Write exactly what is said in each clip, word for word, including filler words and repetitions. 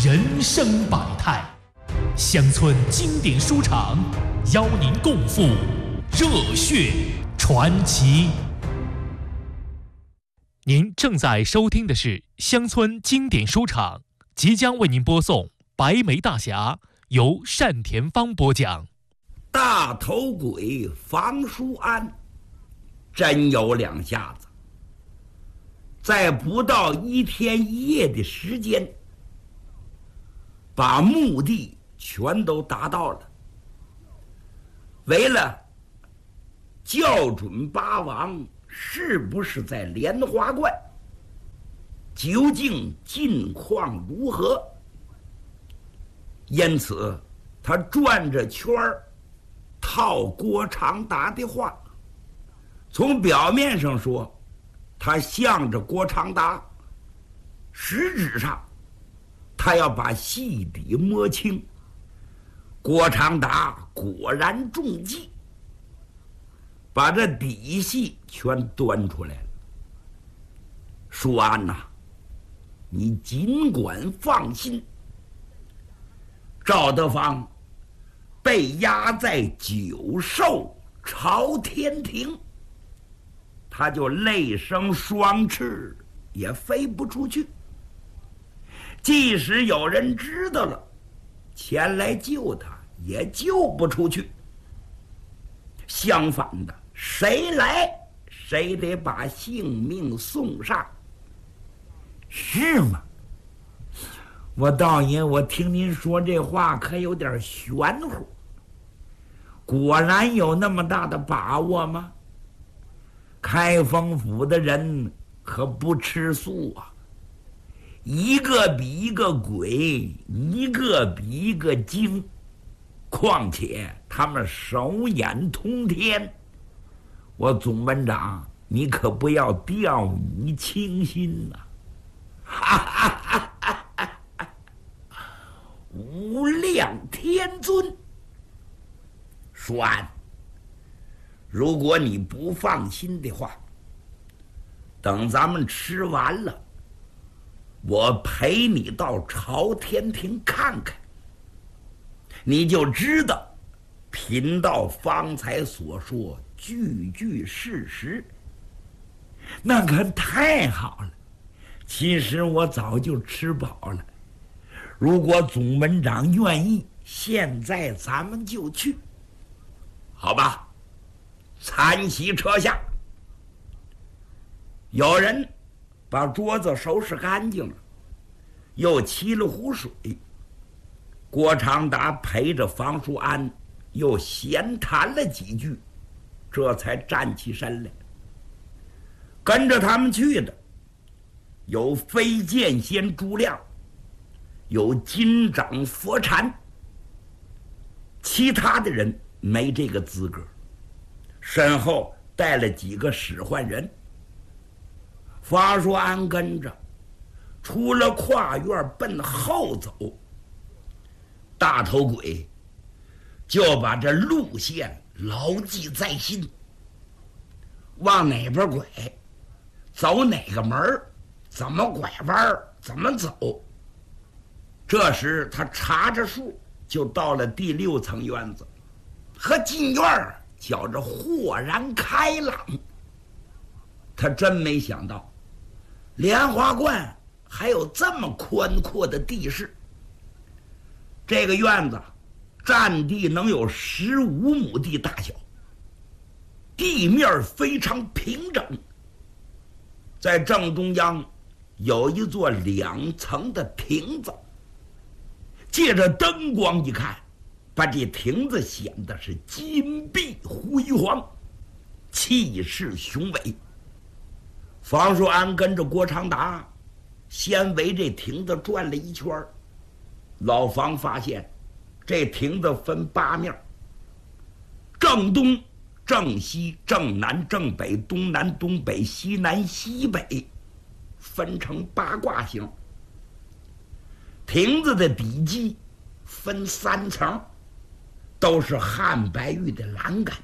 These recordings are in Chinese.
人生百态，乡村经典书场邀您共赴热血传奇。您正在收听的是乡村经典书场，即将为您播送《白眉大侠》，由单田芳播讲。 大头鬼房叔安真有两下子，在不到一天一夜的时间，把目的全都达到了。为了校准八王是不是在莲花观，究竟近况如何，因此他转着圈儿套郭长达的话。从表面上说，他向着郭长达，实质上他要把戏底摸清。郭长达果然中计，把这底细全端出来了。叔安呐，你尽管放心，赵德芳被压在九寿朝天庭，他就累生双翅也飞不出去。即使有人知道了前来救他，也救不出去。相反的，谁来谁得把性命送上。是吗？我道爷，我听您说这话可有点玄乎。果然有那么大的把握吗？开封府的人可不吃素啊，一个比一个鬼，一个比一个精，况且他们手眼通天。我总门长，你可不要掉以轻心呐、啊！无量天尊，说安，如果你不放心的话，等咱们吃完了，我陪你到朝天庭看看，你就知道贫道方才所说句句事实。那可太好了，其实我早就吃饱了。如果总门长愿意，现在咱们就去，好吧？餐席车下，有人把桌子收拾干净了，又沏了壶水。郭长达陪着房叔安又闲谈了几句，这才站起身来。跟着他们去的有飞剑仙朱亮，有金掌佛禅，其他的人没这个资格。身后带了几个使唤人，房叔安跟着出了跨院奔后走。大头鬼就把这路线牢记在心，往哪边拐，走哪个门，怎么拐弯，怎么走。这时他查着数，就到了第六层院子，和进院觉着豁然开朗。他真没想到莲花观还有这么宽阔的地势。这个院子占地能有十五亩地大小，地面非常平整。在正中央有一座两层的亭子，借着灯光一看，把这亭子显得是金碧辉煌，气势雄伟。房叔安跟着郭长达先围这亭子转了一圈。老房发现这亭子分八面，正东、正西、正南、正北、东南、东北、西南、西北，分成八卦形。亭子的底基分三层，都是汉白玉的栏杆，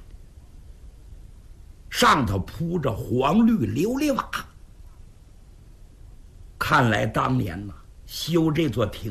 上头铺着黄绿琉璃瓦。看来当年呢、啊，修这座亭